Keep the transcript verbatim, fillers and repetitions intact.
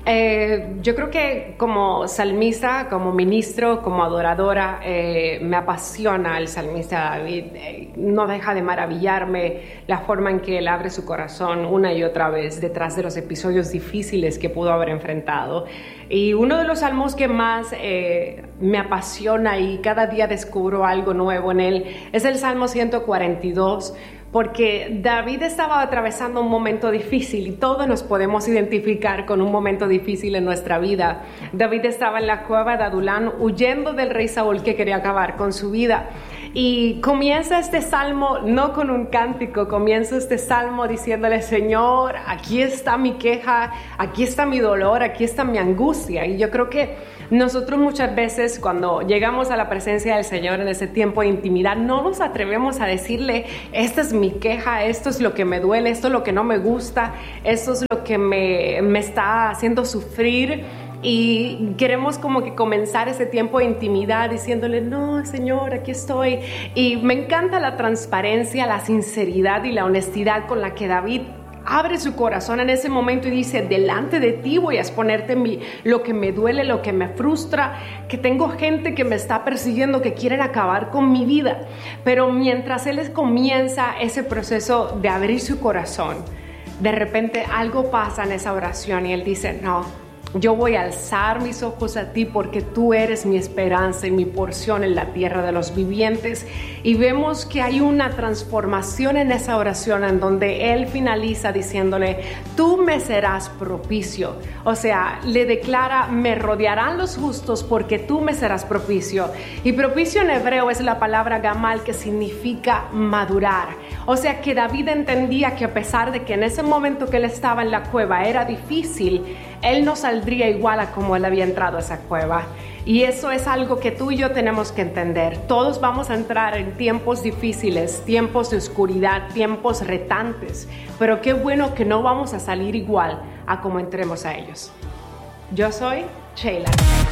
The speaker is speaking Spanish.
Eh, yo creo que como salmista, como ministro, como adoradora, eh, me apasiona el salmista David. Eh, no deja de maravillarme la forma en que él abre su corazón una y otra vez detrás de los episodios difíciles que pudo haber enfrentado. Y uno de los salmos que más eh, me apasiona y cada día descubro algo nuevo en él es el Salmo ciento cuarenta y dos. Porque David estaba atravesando un momento difícil y todos nos podemos identificar con un momento difícil en nuestra vida. David estaba en la cueva de Adulán huyendo del rey Saúl que quería acabar con su vida. Y comienza este salmo no con un cántico, comienza este salmo diciéndole: Señor, aquí está mi queja, aquí está mi dolor, aquí está mi angustia. Y yo creo que nosotros muchas veces cuando llegamos a la presencia del Señor en ese tiempo de intimidad no nos atrevemos a decirle: esta es mi queja, esto es lo que me duele, esto es lo que no me gusta, esto es lo que me, me está haciendo sufrir. Y queremos como que comenzar ese tiempo de intimidad diciéndole: no, Señor, aquí estoy. Y me encanta la transparencia, la sinceridad y la honestidad con la que David abre su corazón en ese momento y dice: delante de ti voy a exponerte mi, lo que me duele, lo que me frustra, que tengo gente que me está persiguiendo, que quieren acabar con mi vida. Pero mientras él comienza ese proceso de abrir su corazón, de repente algo pasa en esa oración y él dice: no, yo voy a alzar mis ojos a ti porque tú eres mi esperanza y mi porción en la tierra de los vivientes. Y vemos que hay una transformación en esa oración en donde él finaliza diciéndole: tú me serás propicio. O sea, le declara: me rodearán los justos porque tú me serás propicio. Y propicio en hebreo es la palabra gamal, que significa madurar. O sea que David entendía que a pesar de que en ese momento que él estaba en la cueva era difícil, él no saldría igual a como él había entrado a esa cueva. Y eso es algo que tú y yo tenemos que entender. Todos vamos a entrar en tiempos difíciles, tiempos de oscuridad, tiempos retantes. Pero qué bueno que no vamos a salir igual a como entremos a ellos. Yo soy Sheila.